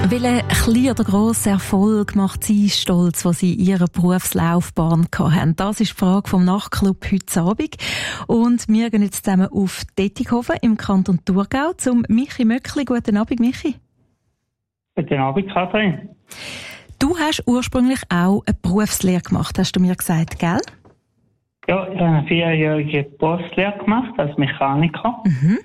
Welchen kleinen oder grossen Erfolg macht Sie stolz, was Sie in Ihrer Berufslaufbahn hatten? Das ist die Frage vom Nachtclub heute Abend. Und wir gehen jetzt zusammen auf Dettighofen im Kanton Thurgau zum Michi Möckli. Guten Abend, Michi. Guten Abend, Kathrin. Du hast ursprünglich auch eine Berufslehre gemacht, hast du mir gesagt, gell? Ja, ich habe eine 4-jährige Berufslehre gemacht als Mechaniker.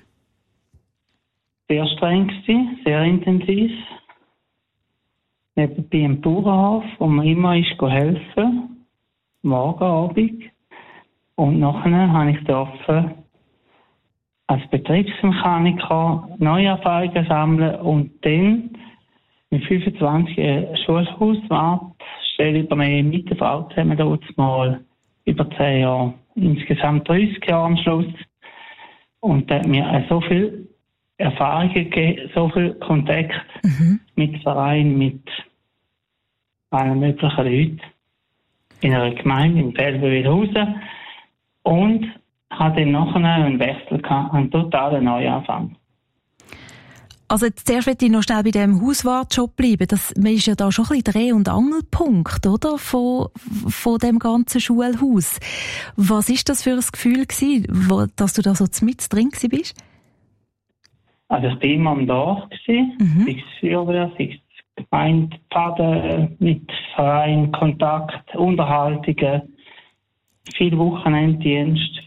Sehr streng gewesen, sehr intensiv. Nebenbei im Bauernhof, wo man immer ist helfen, morgen, Abend. Und nachher durfte ich als Betriebsmechaniker neue Erfahrungen sammeln und dann mit 25 Schulhauswartstelle übernehmen mit der Frau zusammen dort mal über 10 Jahre. Insgesamt 30 Jahre am Schluss. Und da hat mir so viel Erfahrungen gegeben, so viel Kontakt mit Vereinen, mit allen möglichen Leuten in einer Gemeinde in Belbewilhausen und hatte dann nachher einen Wechsel gehabt, einen totalen Neuanfang. Also zuerst möchte ich noch schnell bei diesem Hauswartjob bleiben. Man ist ja da schon ein bisschen Dreh- und Angelpunkt, oder? Von dem ganzen Schulhaus. Was ist das für ein Gefühl gewesen, dass du da so mit drin bist? Also ich war immer am Dorf, sei es Feuerwehr, sei es Gemeindepfaden, mit Verein, Kontakt, Unterhaltungen, viel Wochenenddienst,